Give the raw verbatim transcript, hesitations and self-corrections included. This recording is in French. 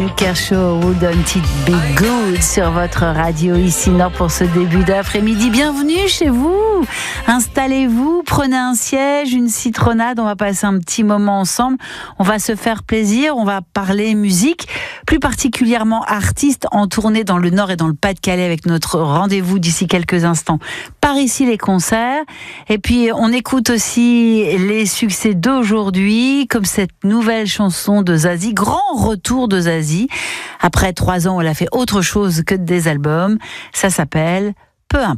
Kershaw, Wouldn't It Be Good sur votre radio ici Nord pour ce début d'après-midi. Bienvenue chez vous, installez-vous, prenez un siège, une citronnade, on va passer un petit moment ensemble, on va se faire plaisir, on va parler musique, plus particulièrement artistes en tournée dans le Nord et dans le Pas-de-Calais avec notre rendez-vous d'ici quelques instants. Par ici les concerts, et puis on écoute aussi les succès d'aujourd'hui, comme cette nouvelle chanson de Zazie, grand retour de Zazie. Après trois ans, elle a fait autre chose que des albums. Ça s'appelle Peu importe.